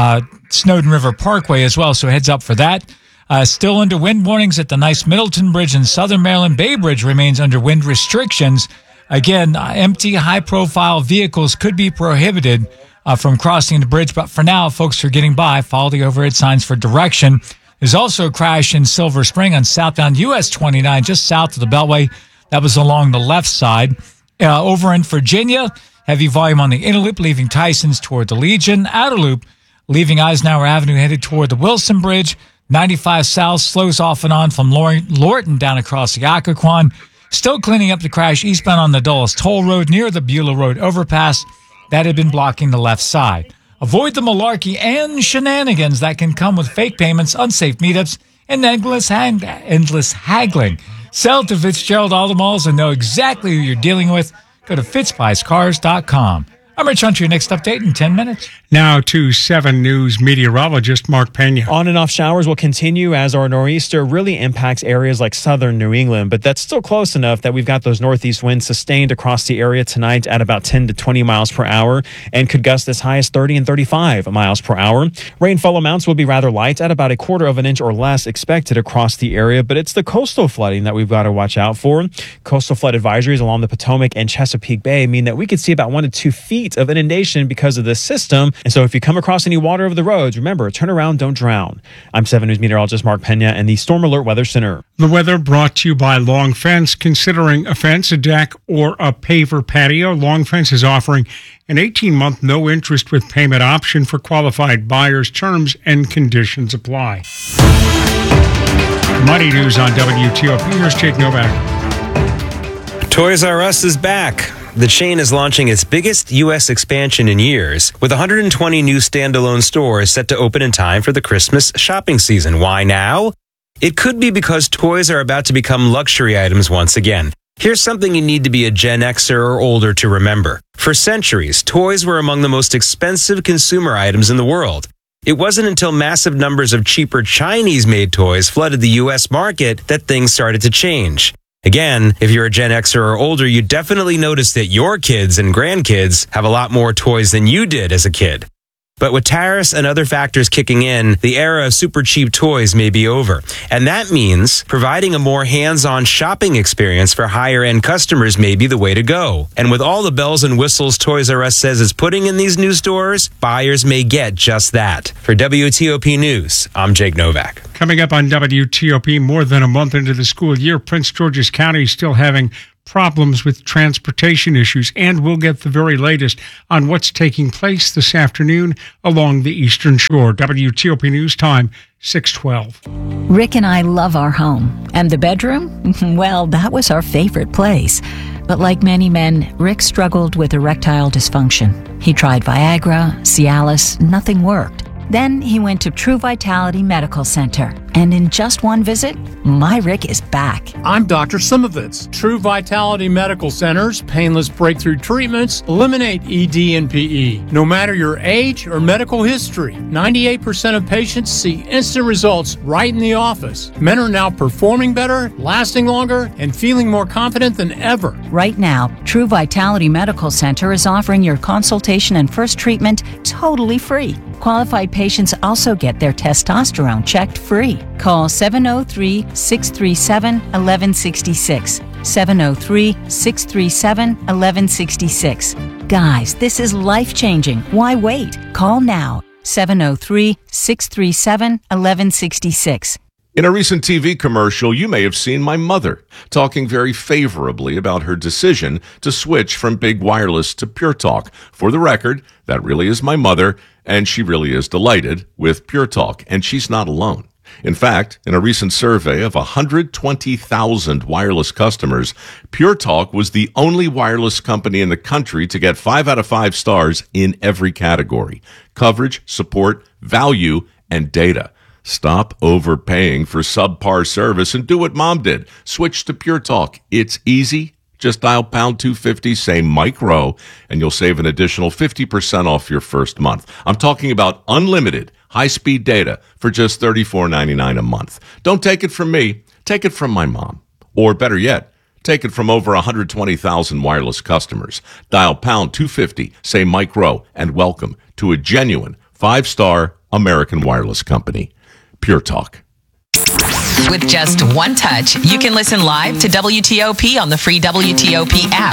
Snowden River Parkway as well. So heads up for that. Still under wind warnings at the nice Middleton Bridge and Southern Maryland Bay Bridge remains under wind restrictions. Again, empty, high-profile vehicles could be prohibited from crossing the bridge, but for now, folks are getting by. Follow the overhead signs for direction. There's also a crash in Silver Spring on southbound US 29, just south of the Beltway. That was along the left side. Over in Virginia, heavy volume on the inner loop leaving Tyson's toward the Legion. Outer loop leaving Eisenhower Avenue headed toward the Wilson Bridge. 95 South slows off and on from Lorton down across the Occoquan. Still cleaning up the crash eastbound on the Dulles Toll Road near the Beulah Road overpass. That had been blocking the left side. Avoid the malarkey and shenanigans that can come with fake payments, unsafe meetups, and endless haggling. Sell to Fitzgerald Auto Malls and know exactly who you're dealing with. Go to fitzbuyscars.com. I'm Rich Hunter. Your next update in 10 minutes. Now to 7 News meteorologist Mark Pena. On and off showers will continue as our nor'easter really impacts areas like southern New England, but that's still close enough that we've got those northeast winds sustained across the area tonight at about 10 to 20 miles per hour and could gust as high as 30 and 35 miles per hour. Rainfall amounts will be rather light at about 1/4 inch or less expected across the area, but it's the coastal flooding that we've got to watch out for. Coastal flood advisories along the Potomac and Chesapeake Bay mean that we could see about 1 to 2 feet of inundation because of this system. And so if you come across any water over the roads, remember, turn around, don't drown. I'm 7 News meteorologist Mark Pena and the Storm Alert Weather Center. The weather brought to you by Long Fence. Considering a fence, a deck, or a paver patio, Long Fence is offering an 18-month no-interest with payment option for qualified buyers. Terms and conditions apply. Money News on WTOP. Here's Jake Novak. Toys R Us is back. The chain is launching its biggest U.S. expansion in years, with 120 new standalone stores set to open in time for the Christmas shopping season. Why now? It could be because toys are about to become luxury items once again. Here's something you need to be a Gen Xer or older to remember. For centuries, toys were among the most expensive consumer items in the world. It wasn't until massive numbers of cheaper Chinese-made toys flooded the U.S. market that things started to change. Again, if you're a Gen Xer or older, you definitely notice that your kids and grandkids have a lot more toys than you did as a kid. But with tariffs and other factors kicking in, the era of super cheap toys may be over. And that means providing a more hands-on shopping experience for higher-end customers may be the way to go. And with all the bells and whistles Toys R Us says it's putting in these new stores, buyers may get just that. For WTOP News, I'm Jake Novak. Coming up on WTOP, more than a month into the school year, Prince George's County is still having problems with transportation issues, and we'll get the very latest on what's taking place this afternoon along the Eastern Shore. WTOP News Time, 6:12. Rick and I love our home. And the bedroom? Well, that was our favorite place. But like many men, Rick struggled with erectile dysfunction. He tried Viagra, Cialis, nothing worked. Then he went to True Vitality Medical Center. And in just one visit, my Rick is back. I'm Dr. Simovitz. True Vitality Medical Center's painless breakthrough treatments eliminate ED and PE. No matter your age or medical history, 98% of patients see instant results right in the office. Men are now performing better, lasting longer, and feeling more confident than ever. Right now, True Vitality Medical Center is offering your consultation and first treatment totally free. Qualified patients also get their testosterone checked free. Call 703-637-1166. 703-637-1166. Guys, this is life-changing. Why wait? Call now. 703-637-1166. In a recent TV commercial, you may have seen my mother talking very favorably about her decision to switch from Big Wireless to Pure Talk. For the record, that really is my mother, and she really is delighted with Pure Talk, and she's not alone. In fact, in a recent survey of 120,000 wireless customers, Pure Talk was the only wireless company in the country to get 5 out of 5 stars in every category: coverage, support, value, and data. Stop overpaying for subpar service and do what Mom did. Switch to Pure Talk. It's easy. Just dial pound 250, say Mike Rowe, and you'll save an additional 50% off your first month. I'm talking about unlimited high-speed data for just $34.99 a month. Don't take it from me. Take it from my mom. Or better yet, take it from over 120,000 wireless customers. Dial pound 250, say Mike Rowe, and welcome to a genuine 5-star American wireless company. Pure Talk. With just one touch, you can listen live to WTOP on the free WTOP app.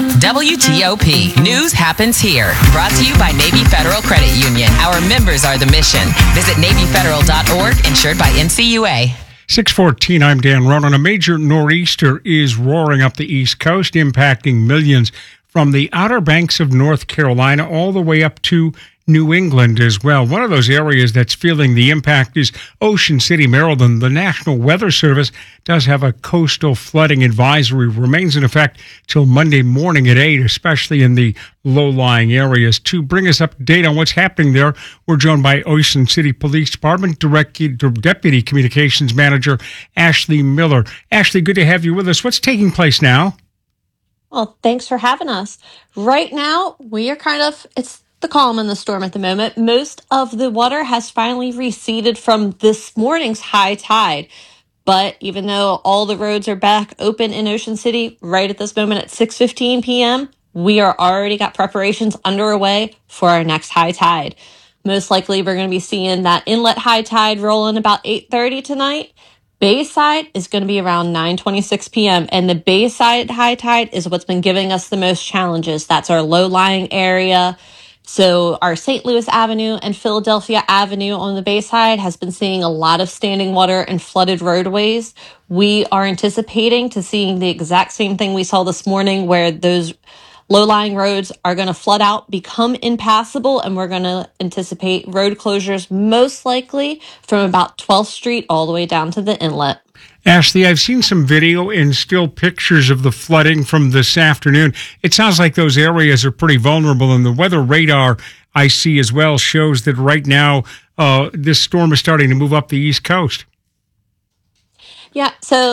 WTOP. News happens here. Brought to you by Navy Federal Credit Union. Our members are the mission. Visit NavyFederal.org, insured by NCUA. 6:14, I'm Dan Ronan. A major nor'easter is roaring up the East Coast, impacting millions from the Outer Banks of North Carolina all the way up to New England as well. One of those areas that's feeling the impact is Ocean City, Maryland. The National Weather Service does have a coastal flooding advisory, remains in effect till Monday morning at 8, especially in the low-lying areas. To bring us up to date on what's happening there, we're joined by Ocean City Police Department Deputy Communications Manager Ashley Miller. Ashley, good to have you with us. What's taking place now? Well, thanks for having us. Right now, we are it's the calm in the storm at the moment. Most of the water has finally receded from this morning's high tide. But even though all the roads are back open in Ocean City right at this moment at 6:15 p.m., we are already got preparations underway for our next high tide. Most likely, we're going to be seeing that inlet high tide roll in about 8:30 tonight. Bayside is going to be around 9:26 p.m. And the Bayside high tide is what's been giving us the most challenges. That's our low-lying area. So our St. Louis Avenue and Philadelphia Avenue on the Bayside has been seeing a lot of standing water and flooded roadways. We are anticipating to seeing the exact same thing we saw this morning, where those low-lying roads are going to flood out, become impassable, and we're going to anticipate road closures most likely from about 12th Street all the way down to the inlet. Ashley, I've seen some video and still pictures of the flooding from this afternoon. It sounds like those areas are pretty vulnerable, and the weather radar I see as well shows that right now this storm is starting to move up the East Coast. Yeah, so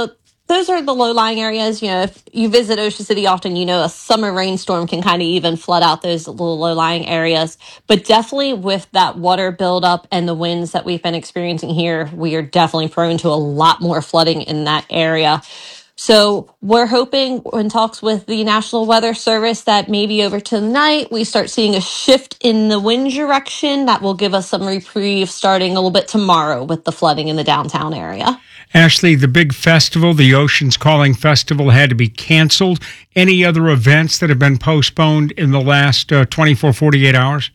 those are the low-lying areas. If you visit Ocean City often, a summer rainstorm can kind of even flood out those little low-lying areas. But definitely with that water buildup and the winds that we've been experiencing here, we are definitely prone to a lot more flooding in that area. So we're hoping in talks with the National Weather Service that maybe over tonight we start seeing a shift in the wind direction that will give us some reprieve starting a little bit tomorrow with the flooding in the downtown area. Ashley, the big festival, the Oceans Calling Festival, had to be canceled. Any other events that have been postponed in the last 48 hours?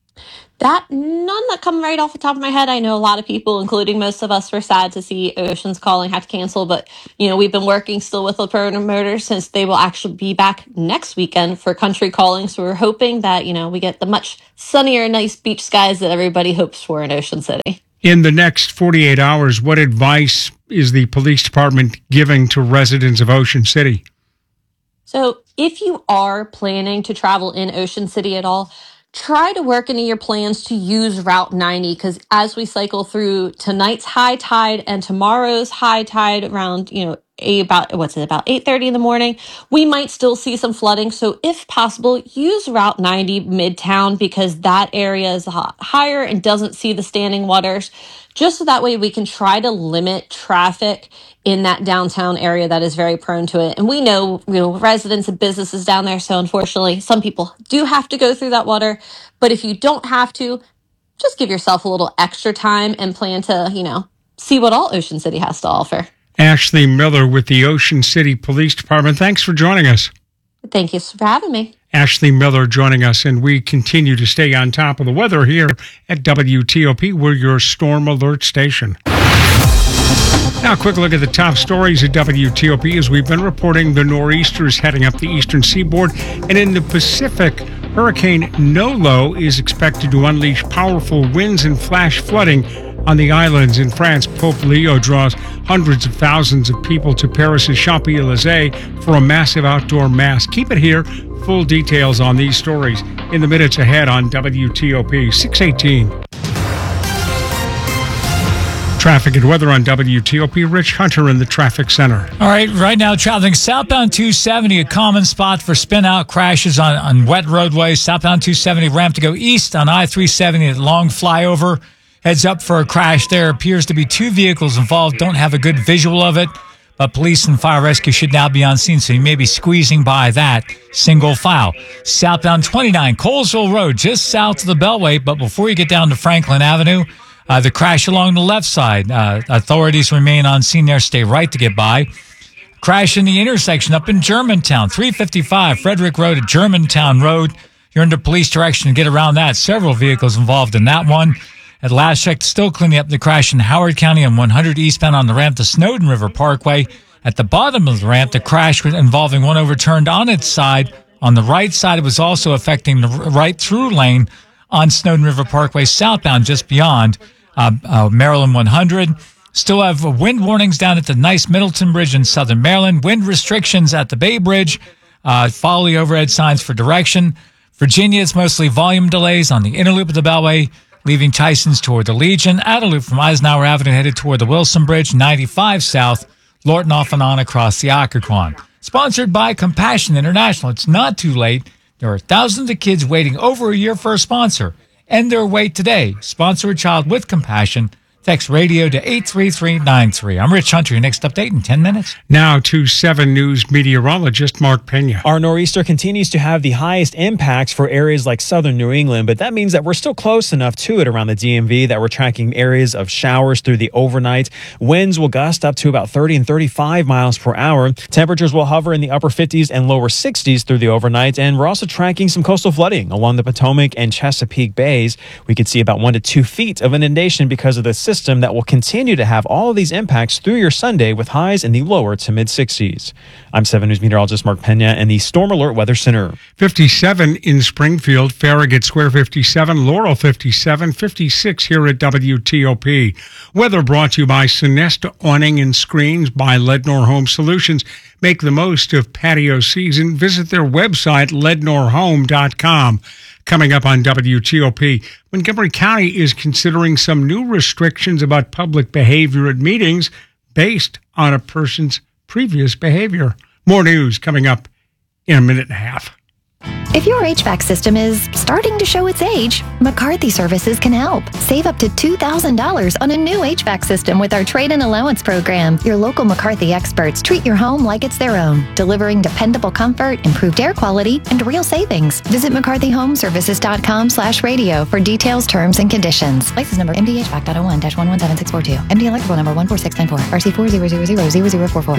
None that come right off the top of my head. I know a lot of people, including most of us, were sad to see Oceans Calling have to cancel, but we've been working still with the promoters since they will actually be back next weekend for Country Calling. So we're hoping that we get the much sunnier, nice beach skies that everybody hopes for in Ocean City. In the next 48 hours, what advice is the police department giving to residents of Ocean City? So if you are planning to travel in Ocean City at all, try to work into your plans to use Route 90, because as we cycle through tonight's high tide and tomorrow's high tide around, about 8:30 in the morning, we might still see some flooding. So if possible, use Route 90 Midtown, because that area is higher and doesn't see the standing waters. Just so that way we can try to limit traffic in that downtown area that is very prone to it. And we know, residents and businesses down there. So unfortunately, some people do have to go through that water. But if you don't have to, just give yourself a little extra time and plan to, see what all Ocean City has to offer. Ashley Miller with the Ocean City Police Department. Thanks for joining us. Thank you for having me. Ashley Miller joining us, and we continue to stay on top of the weather here at WTOP. We're your storm alert station. Now, a quick look at the top stories at WTOP. As we've been reporting, the nor'easters heading up the eastern seaboard, and in the Pacific, Hurricane Nolo is expected to unleash powerful winds and flash flooding on the islands. In France, Pope Leo draws hundreds of thousands of people to Paris's Champs-Élysées for a massive outdoor mass. Keep it here. Full details on these stories in the minutes ahead on WTOP 618. Traffic and weather on WTOP. Rich Hunter in the traffic center. All right now traveling southbound 270, a common spot for spin-out crashes on wet roadways. Southbound 270 ramp to go east on I-370 at Long Flyover. Heads up for a crash there. Appears to be two vehicles involved. Don't have a good visual of it, but police and fire rescue should now be on scene, so you may be squeezing by that single file. Southbound 29, Colesville Road, just south of the Beltway, but before you get down to Franklin Avenue, the crash along the left side. Authorities remain on scene there. Stay right to get by. Crash in the intersection up in Germantown, 355 Frederick Road at Germantown Road. You're under police direction to get around that. Several vehicles involved in that one. At last check, still cleaning up the crash in Howard County on 100 eastbound on the ramp to Snowden River Parkway. At the bottom of the ramp, the crash involving one overturned on its side. On the right side, it was also affecting the right through lane on Snowden River Parkway southbound just beyond Maryland 100. Still have wind warnings down at the nice Middleton Bridge in southern Maryland. Wind restrictions at the Bay Bridge. Follow the overhead signs for direction. Virginia, it's mostly volume delays on the inner loop of the Beltway, leaving Tyson's toward the Legion. Outer loop from Eisenhower Avenue headed toward the Wilson Bridge, 95 south, Lorton off and on across the Occoquan. Sponsored by Compassion International. It's not too late. There are thousands of kids waiting over a year for a sponsor. End their wait today. Sponsor a child with compassion. Text radio to 83393. I'm Rich Hunter. Your next update in 10 minutes. Now to 7 News meteorologist Mark Pena. Our nor'easter continues to have the highest impacts for areas like southern New England, but that means that we're still close enough to it around the DMV that we're tracking areas of showers through the overnight. Winds will gust up to about 30 and 35 miles per hour. Temperatures will hover in the upper 50s and lower 60s through the overnight, and we're also tracking some coastal flooding along the Potomac and Chesapeake Bays. We could see about 1 to 2 feet of inundation because of the system that will continue to have all of these impacts through your Sunday with highs in the lower to mid 60s. I'm 7 News meteorologist Mark Pena in the Storm Alert Weather Center. 57 in Springfield, Farragut Square 57, Laurel 57, 56 here at WTOP. Weather brought to you by Sonesta Awning and Screens by Lednor Home Solutions. Make the most of patio season. Visit their website, lednorhome.com. Coming up on WTOP, Montgomery County is considering some new restrictions about public behavior at meetings based on a person's previous behavior. More news coming up in a minute and a half. If your HVAC system is starting to show its age, McCarthy Services can help. Save up to $2,000 on a new HVAC system with our trade-in allowance program. Your local McCarthy experts treat your home like it's their own, delivering dependable comfort, improved air quality, and real savings. Visit McCarthyHomeservices.com/radio for details, terms, and conditions. License number MDHVAC.01-117642. MD electrical number 14694. RC40000044.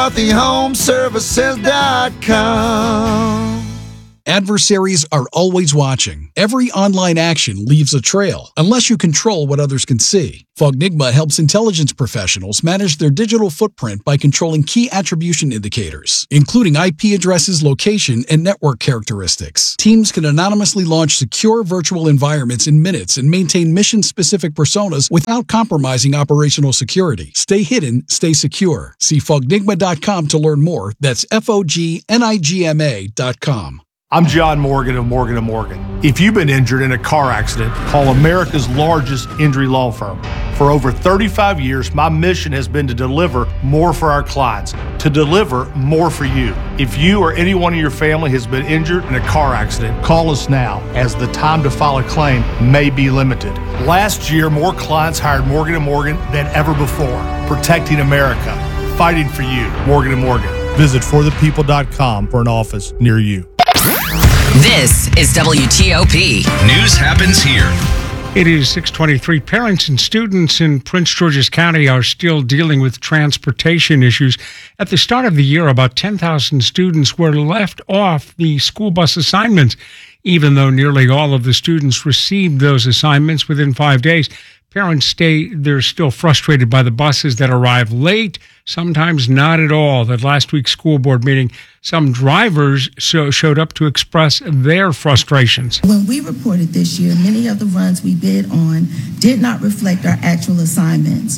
McCarthyHomeservices.com. Adversaries are always watching. Every online action leaves a trail, unless you control what others can see. Fognigma helps intelligence professionals manage their digital footprint by controlling key attribution indicators, including IP addresses, location, and network characteristics. Teams can anonymously launch secure virtual environments in minutes and maintain mission-specific personas without compromising operational security. Stay hidden, stay secure. See Fognigma.com to learn more. That's FOGNIGMA.com. I'm John Morgan of Morgan & Morgan. If you've been injured in a car accident, call America's largest injury law firm. For over 35 years, my mission has been to deliver more for our clients, to deliver more for you. If you or anyone in your family has been injured in a car accident, call us now, as the time to file a claim may be limited. Last year, more clients hired Morgan & Morgan than ever before, protecting America, fighting for you. Morgan & Morgan. Visit forthepeople.com for an office near you. This is WTOP. News happens here. It is 6:23. Parents and students in Prince George's County are still dealing with transportation issues. At the start of the year, about 10,000 students were left off the school bus assignments. Even though nearly all of the students received those assignments within 5 days, parents say they're still frustrated by the buses that arrive late, sometimes not at all. At last week's school board meeting, some drivers showed up to express their frustrations. When we reported this year, many of the runs we bid on did not reflect our actual assignments.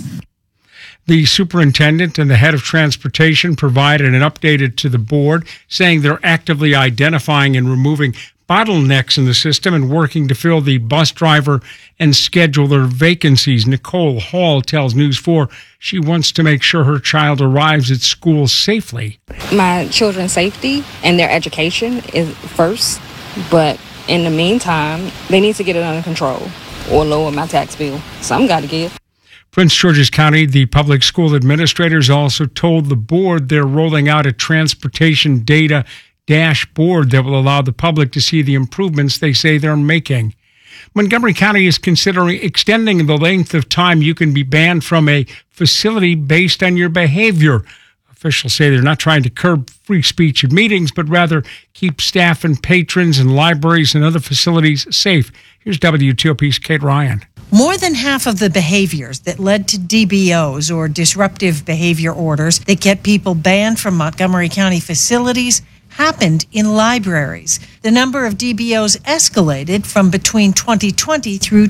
The superintendent and the head of transportation provided an update to the board, saying they're actively identifying and removing bottlenecks in the system and working to fill the bus driver and scheduler vacancies. Nicole Hall tells News 4 she wants to make sure her child arrives at school safely. My children's safety and their education is first, but in the meantime, they need to get it under control or lower my tax bill. Some got to give. Prince George's County, the public school administrators also told the board they're rolling out a transportation data dashboard that will allow the public to see the improvements they say they're making. Montgomery County is considering extending the length of time you can be banned from a facility based on your behavior. Officials say they're not trying to curb free speech at meetings, but rather keep staff and patrons and libraries and other facilities safe. Here's WTOP's Kate Ryan. More than half of the behaviors that led to DBOs, or disruptive behavior orders, that get people banned from Montgomery County facilities happened in libraries. The number of DBOs escalated from between 2020 through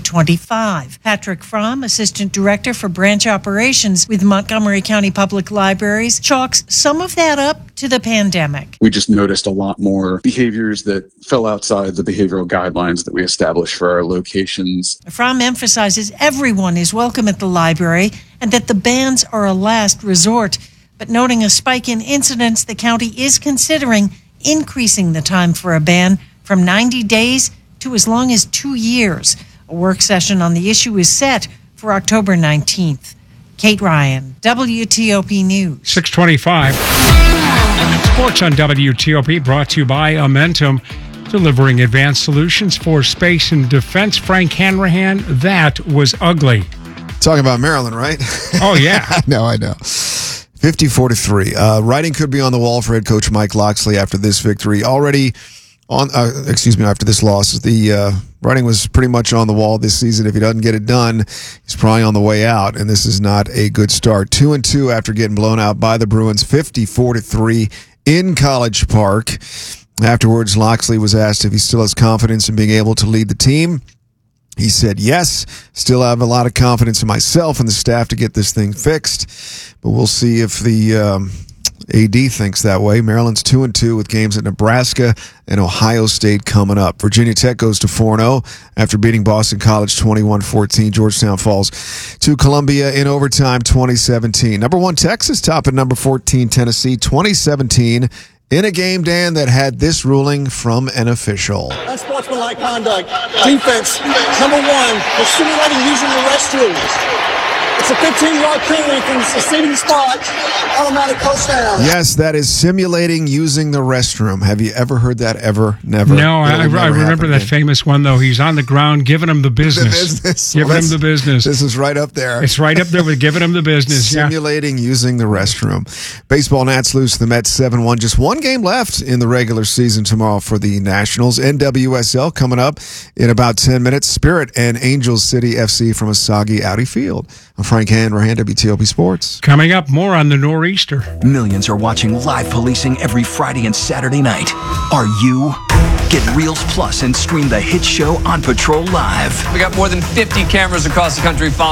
2025. Patrick Fromm, Assistant Director for Branch Operations with Montgomery County Public Libraries, chalks some of that up to the pandemic. We just noticed a lot more behaviors that fell outside the behavioral guidelines that we established for our locations. Fromm emphasizes everyone is welcome at the library and that the bans are a last resort. But noting a spike in incidents, the county is considering increasing the time for a ban from 90 days to as long as 2 years. A work session on the issue is set for October 19th. Kate Ryan, WTOP News. 6:25. Sports on WTOP brought to you by Amentum, delivering advanced solutions for space and defense. Frank Hanrahan, that was ugly. Talking about Maryland, right? Oh, yeah. I know. 54-3. Writing could be on the wall for head coach Mike Locksley after this victory. Already on, after this loss. The writing was pretty much on the wall this season. If he doesn't get it done, he's probably on the way out, and this is not a good start. 2-2 after getting blown out by the Bruins, 54-3 in College Park. Afterwards, Locksley was asked if he still has confidence in being able to lead the team. He said, yes, still have a lot of confidence in myself and the staff to get this thing fixed, but we'll see if the AD thinks that way. Maryland's 2-2 with games at Nebraska and Ohio State coming up. Virginia Tech goes to 4-0 after beating Boston College 21-14. Georgetown falls to Columbia in overtime 2017. Number 1 Texas topping number 14 Tennessee 2017 in a game, Dan, that had this ruling from an official. Unsportsmanlike conduct. Defense, number 1, for simulating using the restrooms. It's a 15-yard penalty from the seating spot. Automatic coach down. Yes, that is simulating using the restroom. Have you ever heard that? Ever? Never? No, I remember that famous one, though. He's on the ground giving him the business. Giving him the business. This is right up there. It's right up there with giving him the business. Simulating using the restroom. Baseball Nats lose to the Mets 7-1. Just one game left in the regular season tomorrow for the Nationals. NWSL coming up in about 10 minutes. Spirit and Angels City FC from Asagi Audi Field. I'm Frank Hanrahan, WTOP Sports. Coming up, more on the Nor'easter. Millions are watching live policing every Friday and Saturday night. Are you? Get Reels Plus and stream the hit show On Patrol live. We got more than 50 cameras across the country following